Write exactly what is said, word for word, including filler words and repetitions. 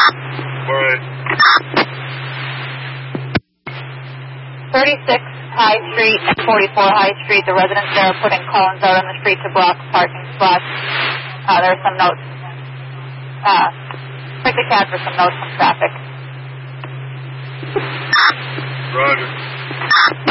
All right. thirty-six High Street and forty-four High Street. The residents there are putting cones out on the street to block parking spots. Uh, there are some notes. Uh, quick the cat for some notes from traffic. Roger.